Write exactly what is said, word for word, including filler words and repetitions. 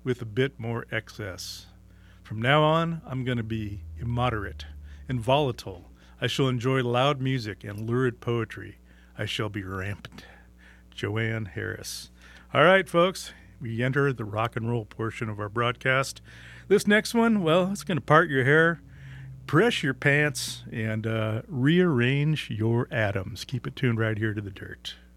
with a bit more excess. From now on, I'm going to be immoderate and volatile. I shall enjoy loud music and lurid poetry. I shall be rampant. Joanne Harris. All right, folks, we enter the rock and roll portion of our broadcast. This next one, well, it's going to part your hair, press your pants, and uh, rearrange your atoms. Keep it tuned right here to the dirt.